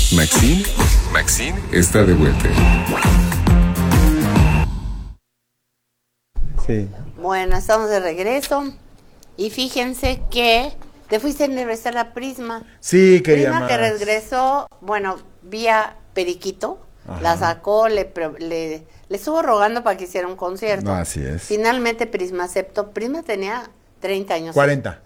Maxine está de vuelta. Sí. Bueno, estamos de regreso. Y fíjense que te fuiste a entrevistar a Prisma. Sí, quería Prisma más. que regresó, bueno, vía Periquito. Ajá. La sacó, le estuvo rogando para que hiciera un concierto. No, así es. Finalmente Prisma aceptó. Prisma tenía 30 años. 40.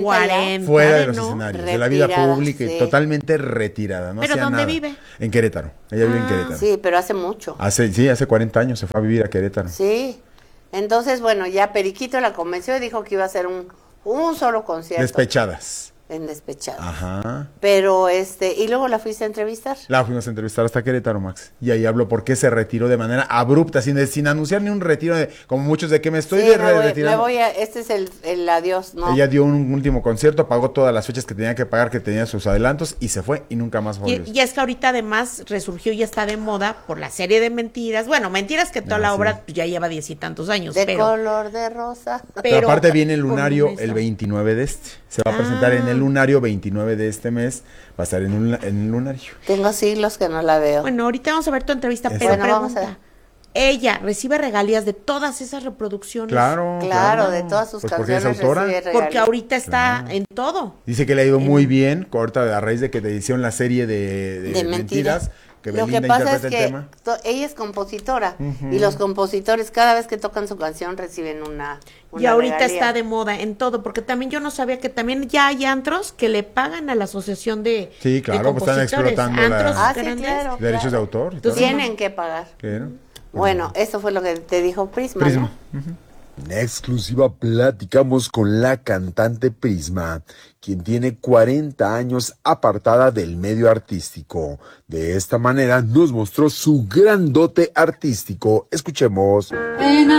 40 fuera de los escenarios, de la vida pública, sí. Y totalmente retirada. No ¿Pero hacía dónde nada. vive? En Querétaro. Ella vive en Querétaro. Sí, pero hace mucho. Hace 40 años se fue a vivir a Querétaro. Sí. Entonces, bueno, ya Periquito la convenció y dijo que iba a hacer un solo concierto. Despechadas. En Despechadas. Ajá. Pero y luego la fuiste a entrevistar. La fuimos a entrevistar hasta Querétaro, Max. Y ahí habló por qué se retiró de manera abrupta, sin anunciar ni un retiro, como muchos de que me estoy retirando. Este es el adiós, ¿no? Ella dio un último concierto, pagó todas las fechas que tenía que pagar, que tenía sus adelantos, y se fue y nunca más volvió. Y es que ahorita además resurgió y está de moda por la serie de Mentiras. Bueno, Mentiras que toda la obra ya lleva 10 y tantos años. De color de rosa. Pero aparte viene el Lunario el 29 de este. Se va a presentar en el Lunario 29 de este mes. Va a estar en el Lunario. Tengo siglos que no la veo. Bueno, ahorita vamos a ver tu entrevista, pero bueno, pregunta, ¿ella recibe regalías de todas esas reproducciones? Claro, de todas sus canciones porque es autora. recibe regalías. Porque ahorita está en todo. Dice que le ha ido muy bien, ahorita a raíz de que te hicieron la serie de Mentiras. Que lo que pasa es que ella es compositora y los compositores cada vez que tocan su canción reciben una y ahorita regalía. Está de moda en todo, porque también yo no sabía que también ya hay antros que le pagan a la asociación de sí, claro, pues están explotando derechos de autor. Tienen que pagar. Claro. Bueno, eso fue lo que te dijo Prisma. ¿No? En exclusiva platicamos con la cantante Prisma, quien tiene 40 años apartada del medio artístico. De esta manera nos mostró su gran dote artístico. Escuchemos.